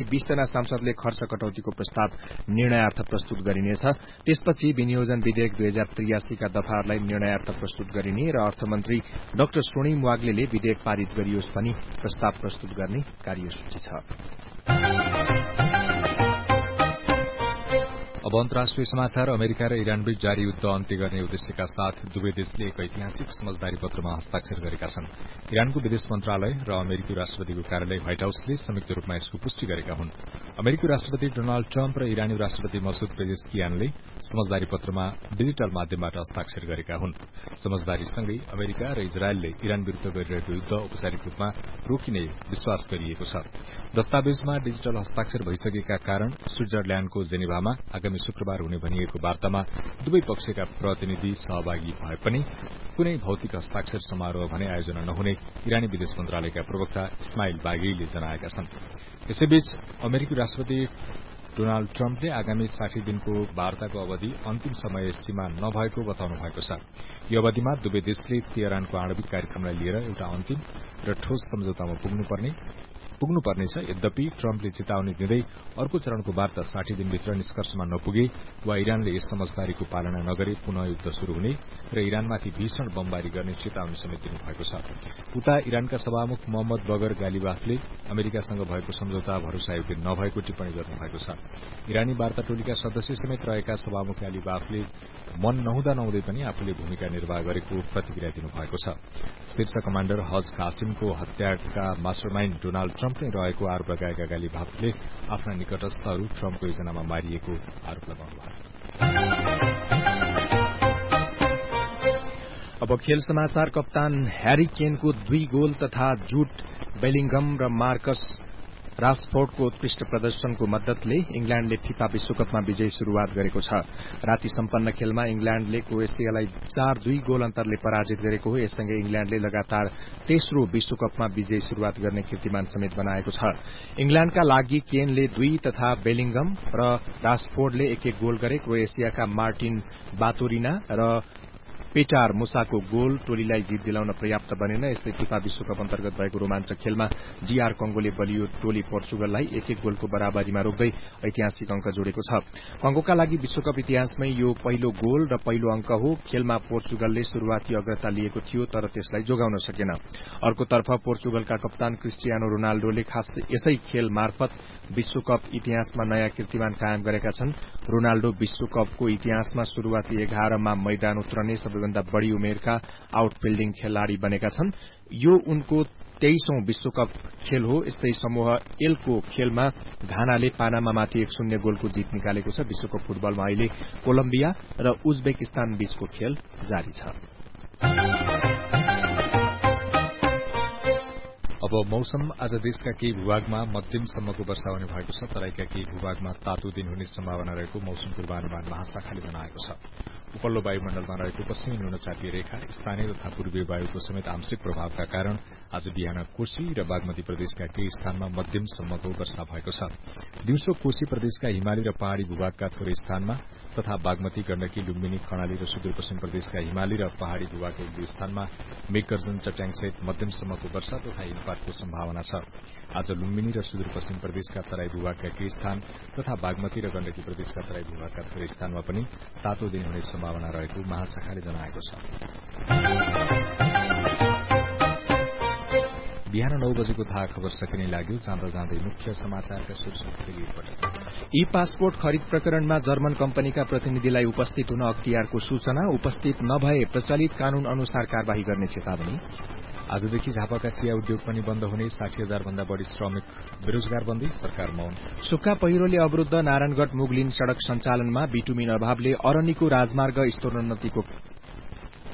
20 जना सांसदले खर्च कटौतीको प्रस्ताव निर्णयार्थ प्रस्तुत गरिनेछ। त्यसपछि विनियोजन विधेयक 2083 का दफाहरूलाई निर्णयार्थ प्रस्तुत गरिने र अर्थमन्त्री डाक्टर स्वर्णिम वाग्लेले विधेयक पारित गरियोस् भनी प्रस्ताव प्रस्तुत गर्ने कार्यसूची छ। अब अन्तर्राष्ट्रिय समाचार। अमेरिका र इरानबीच जारी युद्ध अन्त्य गर्ने उद्देश्यका साथ दुवै देशले एक ऐतिहासिक समझदारी पत्रमा हस्ताक्षर गरेका छन्। इरानको विदेश मन्त्रालय र अमेरिकी राष्ट्रपतिको कार्यालय व्हाइट हाउसले संयुक्त रूपमा यसको पुष्टि गरेका हुन्। अमेरिकी राष्ट्रपति डोनाल्ड ट्रम्प र इरानी राष्ट्रपति मसूद पेजेस्कियानले समझदारी पत्रमा डिजिटल माध्यमबाट हस्ताक्षर गरेका हुन्। समझदारीसँगै अमेरिका र इजरायलले इरान विरूद्ध गरिरहेको युद्ध औपचारिक रूपमा रोकिने विश्वास गरिएको छ। दस्तावेजमा डिजिटल हस्ताक्षर भइसकेका कारण स्विट्जरल्याण्डको जेनेभामा आगामी शुक्रबार हुने भनिएको वार्तामा दुवै पक्षका प्रतिनिधि सहभागी भए पनि कुनै भौतिक हस्ताक्षर समारोह भने आयोजना नहुने इरानी विदेश मन्त्रालयका प्रवक्ता इस्माइल बागेईले जनाएका छन्। यसैबीच अमेरिकी राष्ट्रपति डोनाल्ड ट्रम्पले आगामी 60 दिनको वार्ताको अवधि अन्तिम समय सीमा नभएको बताउनु भएको छ। यो अवधिमा दुवै देशले तेहरानको आणविक कार्यक्रमलाई लिएर एउटा अन्तिम र ठोस सम्झौतामा पुग्नुपर्नेछ। यद्यपि ट्रम्पले चेतावनी दिँदै अर्को चरणको वार्ता 60 दिनभित्र निष्कर्षमा नपुगे वा इरानले यस समझदारीको पालना नगरे पुनः युद्ध शुरू हुने र इरानमाथि भीषण बमबारी गर्ने चेतावनी समेत दिनुभएको छ। उता इरानका सभामुख मोहम्मद बगर गालिबाफले अमेरिकासँग भएको सम्झौता भरोसायोग्य नभएको टिप्पणी गर्नुभएको छ। इरानी वार्ता टोलीका सदस्य समेत रहेका सभामुख गालिबाफले मन नहुँदै पनि आफूले भूमिका निर्वाह गरेको प्रतिक्रिया दिनुभएको छ। शीर्ष कमाण्डर हज कासिमको हत्याका मास्टरमाइण्ड डोनाल्ड ट्रम्प नै रहेको आरोप लगाएका गालिबाफले आफ्ना निकटस्थहरू ट्रम्पको योजनामा मारिएको आरोप लगाउनुभयो। अब खेल समाचार। कप्तान ह्यारी केनको 2 गोल तथा जुट बेलिंगम र मार्कस राशफोर्डको उत्कृष्ट प्रदर्शनको मद्दतले इंग्ल्याण्डले फिफा विश्वकपमा विजयी शुरूआत गरेको छ। राति सम्पन्न खेलमा इंग्ल्याण्डले क्रोएसियालाई 4-2 गोल अन्तरले पराजित गरेको हो। यससँगै इंग्ल्याण्डले लगातार तेस्रो विश्वकपमा विजयी शुरूआत गर्ने कीर्तिमान समेत बनाएको छ। इंग्ल्याण्डका लागि केनले 2 तथा बेलिंगम र राशफोर्डले 1-1 गोल गरे। क्रोएसियाका मार्टिन बातोरिना र पेटार मुसाको गोल टोलीलाई जित दिलाउन पर्याप्त बनेन। यस्तै फिफा विश्वकप अन्तर्गत भएको रोमाञ्चक खेलमा डीआर कंगोले बलियो टोली पोर्चुगललाई 1-1 गोलको बराबरीमा रोक्दै ऐतिहासिक अंक जोडेको छ। कंगोका लागि विश्वकप इतिहासमै यो पहिलो गोल र पहिलो अंक हो। खेलमा पोर्चुगलले शुरूआती अग्रता लिएको थियो तर त्यसलाई जोगाउन सकेन। अर्कोतर्फ पोर्चुगलका कप्तान क्रिस्टियानो रोनाल्डोले खास यसै खेल मार्फत विश्वकप इतिहासमा नयाँ कीर्तिमान कायम गरेका छन्। रोनाल्डो विश्वकपको इतिहासमा शुरूआती 11 मा मैदान उत्रने सबैभन्दा बढ़ी उमेरका आउटफिल्डिङ खेलाड़ी बनेका छन्। यो उनको 23औं विश्वकप खेल हो। यस्तै समूह एलको खेलमा घानाले पानामामाथि 1-0 गोलको जीत निकालेको छ। विश्वकप फुटबलमा अहिले कोलम्बिया र उज्बेकिस्तान बीचको खेल जारी छ। अब मौसम। आज देशका केही भूभागमा मध्यमसम्मको वर्षा हुने भएको छ। तराईका केही भूभागमा तातो दिन हुने सम्भावना रहेको मौसम पूर्वानुमान महाशाखाले जनाएको छ। उपल्लो वायुमण्डलमा रहेको पश्चिमी न्यूनचापीय रेखा स्थानीय तथा पूर्वीय वायुको समेत आंशिक प्रभावका कारण आज बिहान कोशी र बागमती प्रदेशका केही स्थानमा मध्यमसम्मको वर्षा भएको छ। दिउँसो कोशी प्रदेशका हिमाली र पहाड़ी भूभागका थोरै स्थानमा तथा बागमती, गण्डकी, लुम्बिनी, कर्णाली र सुदूरपश्चिम प्रदेशका हिमाली र पहाड़ी भूभागका 1-2 स्थानमा मेघगर्जन, चट्याङसहित मध्यमसम्मको वर्षा तथा हिमपातको सम्भावना छ। आज लुम्बिनी र सुदूरपश्चिम प्रदेशका तराई भूभागका केही स्थान तथा बागमती र गण्डकी प्रदेशका तराई भूभागका थोरै स्थानमा पनि तातो दिन हुने सम्भावना रहेको महाशाखाले जनाएको छ। बिहान 9 बजेको थाहा खबर सकिने लाग्यो। जाँदा जाँदै मुख्य समाचारका शीर्षक। ई पासपोर्ट खरिद प्रकरणमा जर्मन कम्पनीका प्रतिनिधिलाई उपस्थित हुन अख्तियारको सूचना। उपस्थित नभए प्रचलित कानून अनुसार कार्यवाही गर्ने चेतावनी। आजदेखि झापाका चिया उद्योग पनि बन्द हुने। 60,000 भन्दा बढ़ी श्रमिक बेरोजगार बन्दै सरकार मौन। सुक्खा पहिरोले अवरुद्ध नारायणगढ़ मुगलिन सड़क सञ्चालनमा बिटुमिन अभावले अरनीको राजमार्ग स्तरोन्नतिको